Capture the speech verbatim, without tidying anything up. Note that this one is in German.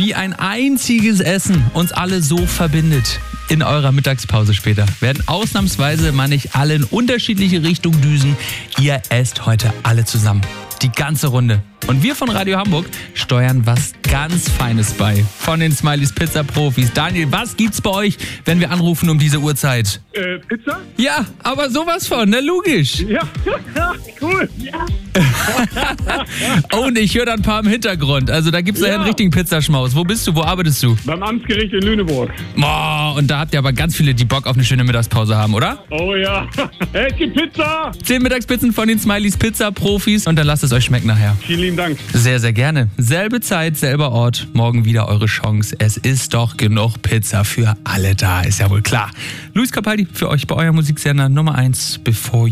wie ein einziges Essen uns alle so verbindet. In eurer Mittagspause später werden ausnahmsweise mal nicht alle in unterschiedliche Richtungen düsen. Ihr esst heute alle zusammen. Die ganze Runde. Und wir von Radio Hamburg steuern was ganz Feines bei. Von den Smileys Pizza Profis. Daniel, was gibt's bei euch, wenn wir anrufen um diese Uhrzeit? Äh, Pizza? Ja, aber sowas von, ne? Logisch. Ja, cool. Ja. Und ich höre da ein paar im Hintergrund. Also da gibt's ja Ja. einen richtigen Pizzaschmaus. Wo bist du? Wo arbeitest du? Beim Amtsgericht in Lüneburg. Boah, und da habt ihr aber ganz viele, die Bock auf eine schöne Mittagspause haben, oder? Oh ja. Hey, es gibt Pizza. Zehn Mittagspizzen von den Smileys Pizza Profis und dann lasst es euch schmecken nachher. Vielen lieben Dank. Sehr, sehr gerne. Selbe Zeit, selber Ort. Morgen wieder eure Chance. Es ist doch genug Pizza für alle da, ist ja wohl klar. Luis Capaldi für euch bei eurem Musiksender Nummer eins, bevor